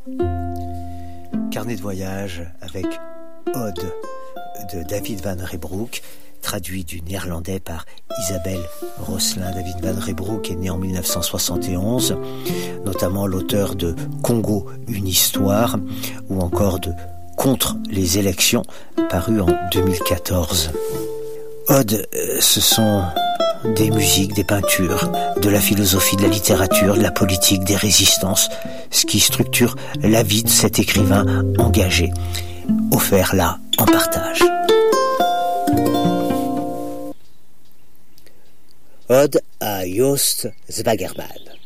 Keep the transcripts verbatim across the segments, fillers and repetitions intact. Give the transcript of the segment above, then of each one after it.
Carnet de voyage avec Ode de David Van Reybrouck, traduit du néerlandais par Isabelle Rosselin. David Van Reybrouck est né en mille neuf cent soixante et onze, notamment l'auteur de Congo, une histoire, ou encore de Contre les élections, paru en deux mille quatorze. Odes, ce sont des musiques, des peintures, de la philosophie, de la littérature, de la politique, des résistances, ce qui structure la vie de cet écrivain engagé, offert là en partage. Ode à Joost Zwagerman.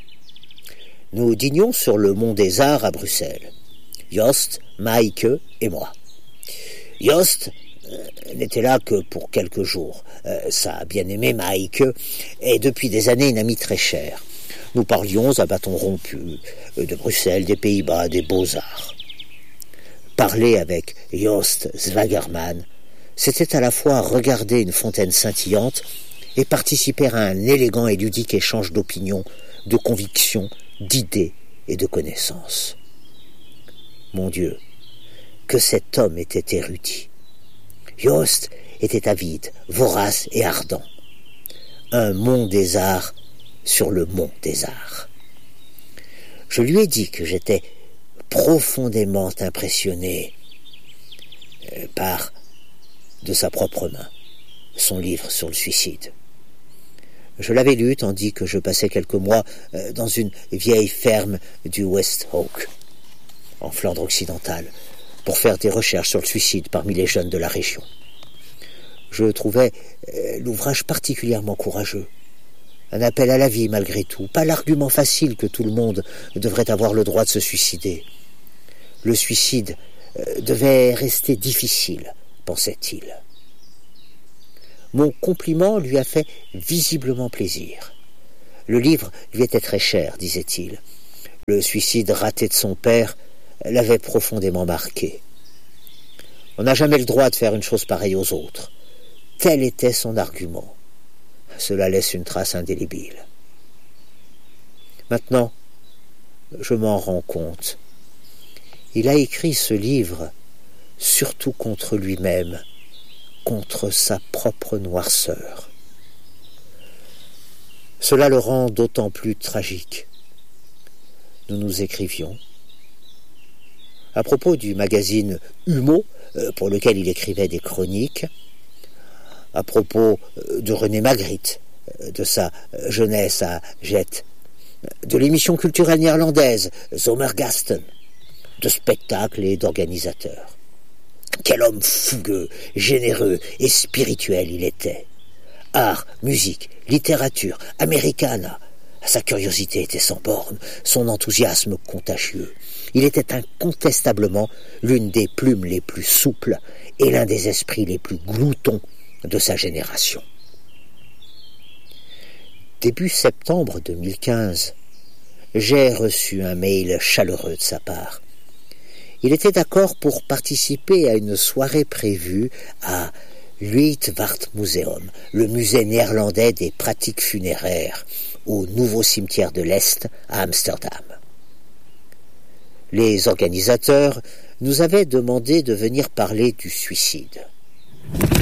Nous dînions sur le Mont des Arts à Bruxelles. Joost, Maaike et moi. Joost euh, n'était là que pour quelques jours. Euh, sa bien-aimée Maaike est depuis des années une amie très chère. Nous parlions à bâton rompu euh, de Bruxelles, des Pays-Bas, des Beaux-Arts. Parler avec Joost Zwagerman, c'était à la fois regarder une fontaine scintillante et participer à un élégant et ludique échange d'opinions, de convictions, d'idées et de connaissances. Mon Dieu, que cet homme était érudit. Joost était avide, vorace et ardent. Un mont des arts sur le mont des arts. Je lui ai dit que j'étais profondément impressionné par, de sa propre main, son livre sur le suicide. Je l'avais lu tandis que je passais quelques mois dans une vieille ferme du West Hawk, en Flandre occidentale, pour faire des recherches sur le suicide parmi les jeunes de la région. Je trouvais l'ouvrage particulièrement courageux. Un appel à la vie malgré tout, pas l'argument facile que tout le monde devrait avoir le droit de se suicider. Le suicide devait rester difficile, pensait-il. Mon compliment lui a fait visiblement plaisir. Le livre lui était très cher, disait-il. Le suicide raté de son père l'avait profondément marqué. On n'a jamais le droit de faire une chose pareille aux autres. Tel était son argument. Cela laisse une trace indélébile. Maintenant, je m'en rends compte. Il a écrit ce livre surtout contre lui-même, contre sa propre noirceur. Cela le rend d'autant plus tragique. Nous nous écrivions. À propos du magazine Humo, pour lequel il écrivait des chroniques, à propos de René Magritte, de sa jeunesse à Jet, de l'émission culturelle néerlandaise Zomergasten, de spectacles et d'organisateurs. Quel homme fougueux, généreux et spirituel il était. Art, musique, littérature, americana. Sa curiosité était sans borne, son enthousiasme contagieux. Il était incontestablement l'une des plumes les plus souples et l'un des esprits les plus gloutons de sa génération. Début septembre deux mille quinze, j'ai reçu un mail chaleureux de sa part. Il était d'accord pour participer à une soirée prévue à l'Uitvaartmuseum, le musée néerlandais des pratiques funéraires, au nouveau cimetière de l'Est à Amsterdam. Les organisateurs nous avaient demandé de venir parler du suicide.